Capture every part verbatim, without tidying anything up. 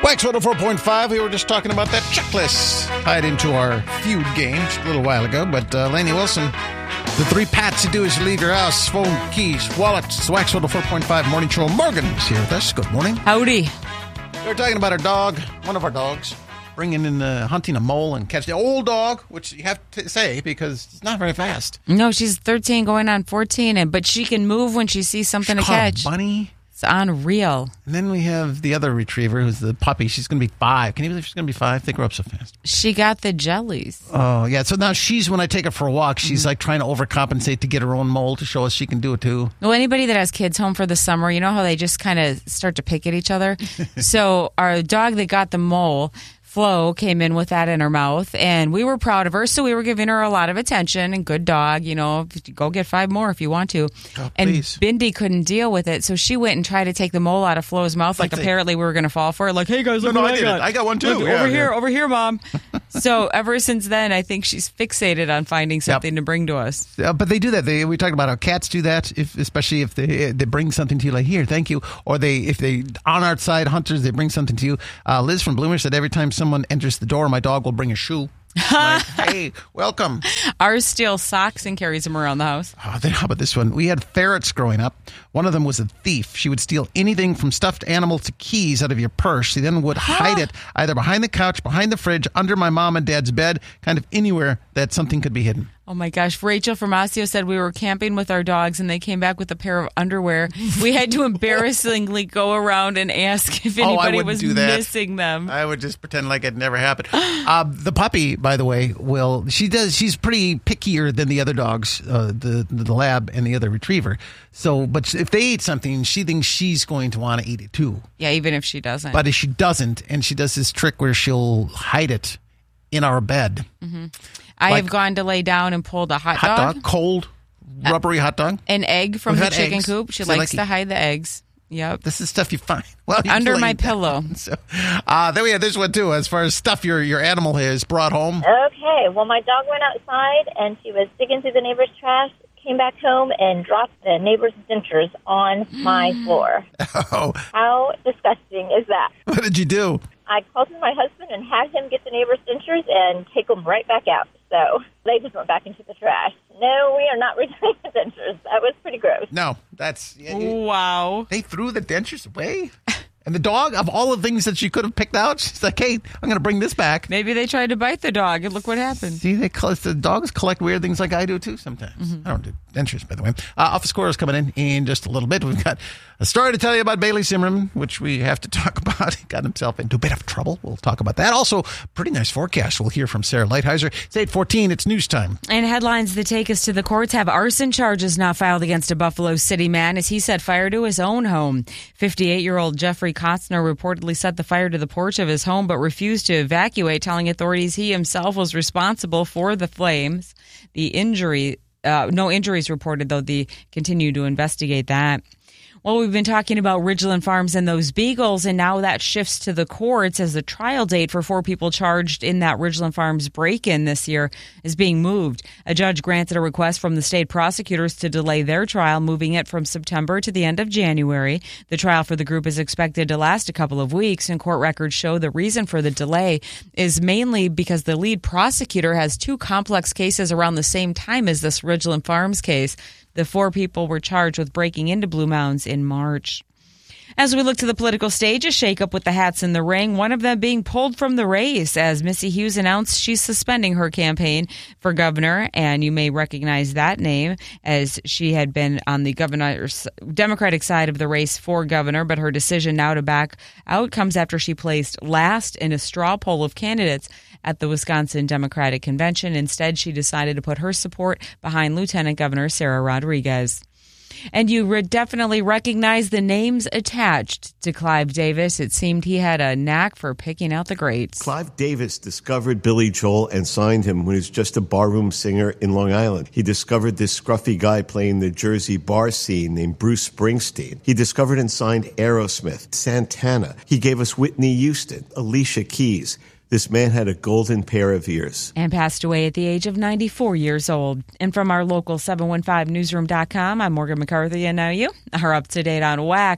Wax one oh four point five, we were just talking about that checklist tied into our feud game just a little while ago. But uh, Lainey Wilson, the three pats you do is you leave your house, phone, keys, wallet. It's the Wax one oh four point five Morning Show. Morgan is here with us. Good morning. Howdy. We were talking about our dog, one of our dogs, bringing in, uh, hunting a mole and catching the old dog, which you have to say because it's not very fast. No, she's thirteen going on fourteen, and but she can move when she sees something She to caught a catch. bunny. It's unreal. And then we have the other retriever, who's the puppy. She's going to be five. Can you believe she's going to be five? They grow up so fast. She got the jellies. Oh, yeah. So now she's, when I take her for a walk, she's mm-hmm. like trying to overcompensate to get her own mole to show us she can do it too. Well, anybody that has kids home for the summer, you know how they just kind of start to pick at each other? So our dog that got the mole, Flo, came in with that in her mouth, and we were proud of her, so we were giving her a lot of attention. And good dog, you know, go get five more if you want to. Oh, and please. Bindi couldn't deal with it, so she went and tried to take the mole out of Flo's mouth, like, like apparently we were going to fall for it. Like, hey guys, look no, what no, I, I got. I got one too. Look, yeah, over yeah. here, over here, Mom. So ever since then, I think she's fixated on finding something yep. to bring to us. Uh, but they do that. They, we talked about how cats do that, if, especially if they they bring something to you, like, here, thank you. Or they, if they, on our side, hunters, they bring something to you. Uh, Liz from Bloomer said every time someone enters the door, my dog will bring a shoe. Like, hey, welcome. Ours steals socks and carries them around the house. Oh, then how about this one? We had ferrets growing up. One of them was a thief. She would steal anything from stuffed animal to keys out of your purse. She then would hide it either behind the couch, behind the fridge, under my mom and dad's bed, kind of anywhere that something could be hidden. Oh, my gosh. Rachel from Osseo said we were camping with our dogs, and they came back with a pair of underwear. We had to embarrassingly go around and ask if anybody oh, was do that. missing them. I would just pretend like it never happened. uh, the puppy, by the way, will she does. She's pretty pickier than the other dogs, uh, the the lab and the other retriever. So, but if they eat something, she thinks she's going to want to eat it too. Yeah, even if she doesn't. But if she doesn't, and she does this trick where she'll hide it in our bed. Mm-hmm. I like, have gone to lay down and pulled a hot, hot dog. dog, cold, rubbery uh, hot dog. An egg from We've the chicken eggs. coop. She so likes like to hide the eggs. Yep. This is stuff you find well, under my pillow. So, uh, then we have this one too, as far as stuff your your animal has brought home. Okay. Well, my dog went outside and she was digging through the neighbor's trash. Came back home and dropped the neighbor's dentures on my floor. Oh. How disgusting is that? What did you do? I called my husband and had him get the neighbor's dentures and take them right back out. So they just went back into the trash. No, we are not returning the dentures. That was pretty gross. No, that's... Yeah, wow. They threw the dentures away? And the dog, of all the things that she could have picked out, she's like, hey, I'm going to bring this back. Maybe they tried to bite the dog, and look what happened. See, they collect, the dogs collect weird things like I do, too, sometimes. Mm-hmm. I don't do dentures, by the way. Uh, Office Squirrel's coming in in just a little bit. We've got a story to tell you about Bailey Zimmerman, which we have to talk about. He got himself into a bit of trouble. We'll talk about that. Also, pretty nice forecast. We'll hear from Sarah Lighthizer. It's eight fourteen. It's news time. And headlines that take us to the courts have arson charges now filed against a Buffalo City man as he set fire to his own home. fifty-eight-year-old Jeffrey Kotzner reportedly set the fire to the porch of his home but refused to evacuate, telling authorities he himself was responsible for the flames. The injury, uh, no injuries reported, though they continue to investigate that. Well, we've been talking about Ridgeland Farms and those beagles, and now that shifts to the courts as the trial date for four people charged in that Ridgeland Farms break-in this year is being moved. A judge granted a request from the state prosecutors to delay their trial, moving it from September to the end of January. The trial for the group is expected to last a couple of weeks, and court records show the reason for the delay is mainly because the lead prosecutor has two complex cases around the same time as this Ridgeland Farms case. The four people were charged with breaking into Blue Mounds in March. As we look to the political stage, a shakeup with the hats in the ring, one of them being pulled from the race as Missy Hughes announced she's suspending her campaign for governor. And you may recognize that name as she had been on the governor's Democratic side of the race for governor. But her decision now to back out comes after she placed last in a straw poll of candidates at the Wisconsin Democratic Convention. Instead, she decided to put her support behind Lieutenant Governor Sarah Rodriguez. And you would definitely recognize the names attached to Clive Davis. It seemed he had a knack for picking out the greats. Clive Davis discovered Billy Joel and signed him when he was just a barroom singer in Long Island. He discovered this scruffy guy playing the Jersey bar scene named Bruce Springsteen. He discovered and signed Aerosmith, Santana. He gave us Whitney Houston, Alicia Keys. This man had a golden pair of ears. And passed away at the age of ninety-four years old. And from our local seven one five newsroom dot com, I'm Morgan McCarthy, and now you are up to date on Wax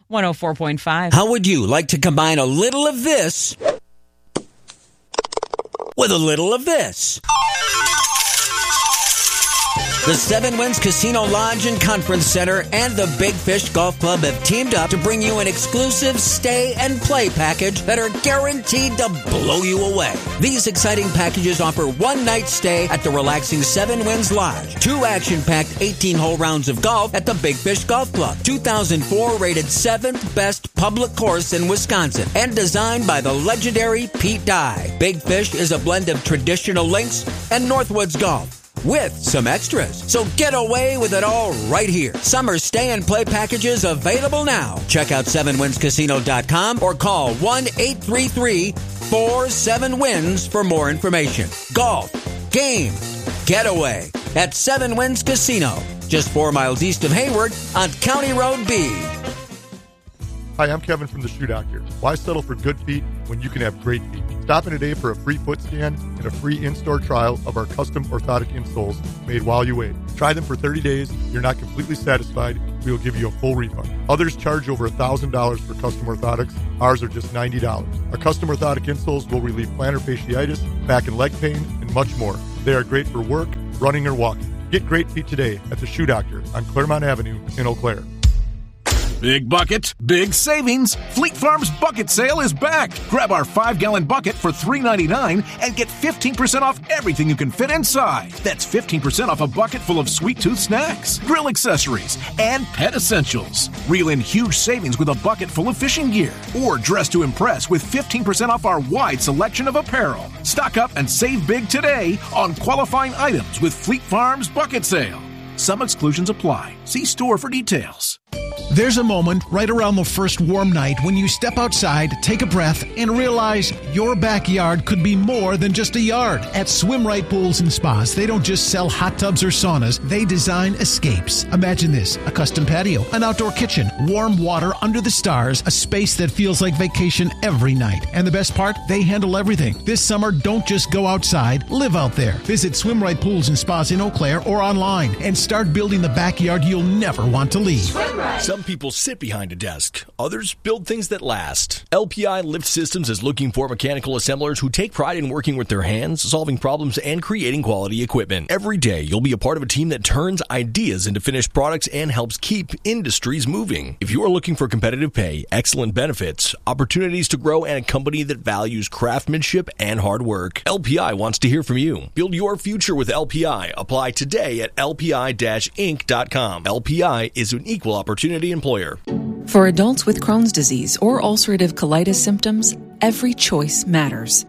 one oh four point five. How would you like to combine a little of this with a little of this? The Seven Winds Casino Lodge and Conference Center and the Big Fish Golf Club have teamed up to bring you an exclusive stay and play package that are guaranteed to blow you away. These exciting packages offer one night stay at the relaxing Seven Winds Lodge, two action-packed eighteen-hole rounds of golf at the Big Fish Golf Club, two thousand four rated seventh best public course in Wisconsin, and designed by the legendary Pete Dye. Big Fish is a blend of traditional links and Northwoods golf, with some extras. So get away with it all right here. Summer stay and play packages available now. Check out seven winds casino dot com or call one eight three three, four seven, wins for more information. Golf, game, getaway at Seven Winds Casino, just four miles east of Hayward on County Road B. Hi, I'm Kevin from the Shoe Doctor. Why settle for good feet when you can have great feet? Stop in today for a free foot scan and a free in-store trial of our custom orthotic insoles made while you wait. Try them for thirty days. If you're not completely satisfied, we will give you a full refund. Others charge over one thousand dollars for custom orthotics. Ours are just ninety dollars. Our custom orthotic insoles will relieve plantar fasciitis, back and leg pain, and much more. They are great for work, running, or walking. Get great feet today at the Shoe Doctor on Claremont Avenue in Eau Claire. Big bucket, big savings. Fleet Farm's bucket sale is back. Grab our five-gallon bucket for three ninety-nine and get fifteen percent off everything you can fit inside. That's fifteen percent off a bucket full of sweet tooth snacks, grill accessories, and pet essentials. Reel in huge savings with a bucket full of fishing gear. Or dress to impress with fifteen percent off our wide selection of apparel. Stock up and save big today on qualifying items with Fleet Farm's bucket sale. Some exclusions apply. See store for details. There's a moment right around the first warm night when you step outside, take a breath, and realize your backyard could be more than just a yard. At Swim Right Pools and Spas, they don't just sell hot tubs or saunas, they design escapes. Imagine this: a custom patio, an outdoor kitchen, warm water under the stars, a space that feels like vacation every night. And the best part, they handle everything. This summer, don't just go outside, live out there. Visit Swim Right Pools and Spas in Eau Claire or online and start building the backyard you'll never want to leave. Swim Right. Some people sit behind a desk. Others build things that last. L P I Lift Systems is looking for mechanical assemblers who take pride in working with their hands, solving problems, and creating quality equipment. Every day, you'll be a part of a team that turns ideas into finished products and helps keep industries moving. If you are looking for competitive pay, excellent benefits, opportunities to grow, and a company that values craftsmanship and hard work, L P I wants to hear from you. Build your future with L P I. Apply today at L P I inc dot com. L P I is an equal opportunity employer. For adults with Crohn's disease or ulcerative colitis symptoms, every choice matters.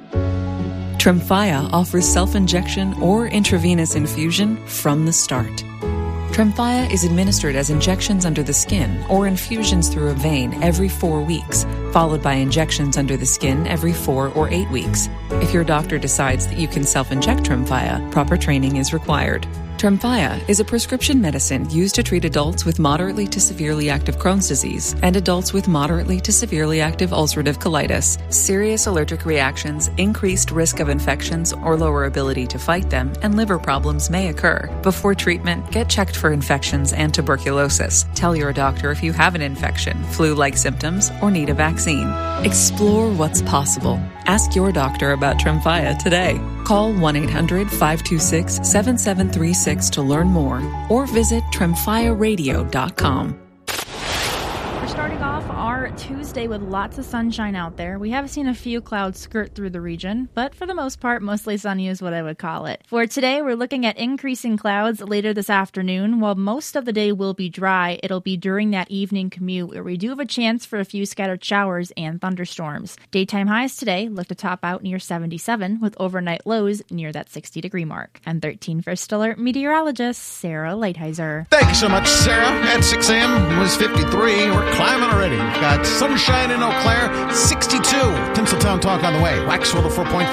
Tremfya offers self-injection or intravenous infusion from the start. Tremfya is administered as injections under the skin or infusions through a vein every four weeks, followed by injections under the skin every four or eight weeks. If your doctor decides that you can self-inject Tremfya, proper training is required. Tremfya is a prescription medicine used to treat adults with moderately to severely active Crohn's disease and adults with moderately to severely active ulcerative colitis. Serious allergic reactions, increased risk of infections or lower ability to fight them, and liver problems may occur. Before treatment, get checked for infections and tuberculosis. Tell your doctor if you have an infection, flu-like symptoms, or need a vaccine. Explore what's possible. Ask your doctor about Tremfya today. Call one eight hundred five two six seven seven three six to learn more or visit tremfya radio dot com. We're starting off our Tuesday with lots of sunshine out there. We have seen a few clouds skirt through the region, but for the most part, mostly sunny is what I would call it. For today, we're looking at increasing clouds later this afternoon. While most of the day will be dry, it'll be during that evening commute where we do have a chance for a few scattered showers and thunderstorms. Daytime highs today look to top out near seventy-seven, with overnight lows near that sixty degree mark. And thirteen First Alert meteorologist Sarah Lighthizer. Thank you so much, Sarah. At six a.m. it was fifty-three. We're climbing already. We've got sunshine in Eau Claire, sixty-two. Tinseltown Talk on the way. Wax one oh four point five.